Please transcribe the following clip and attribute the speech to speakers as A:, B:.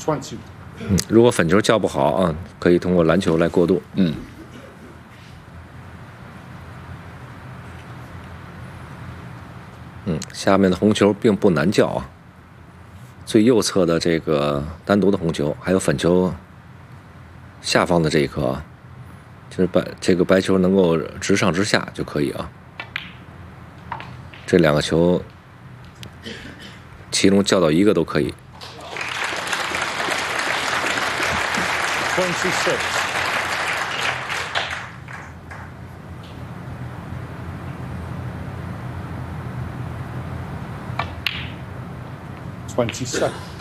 A: 20.
B: 如果粉球叫不好啊，可以通过蓝球来过渡。下面的红球并不难叫啊。最右侧的这个单独的红球，还有粉球下方的这一颗啊，就是这个白球能够直上直下就可以啊。这两个球，其中叫到一个都可以。
A: 26. 27.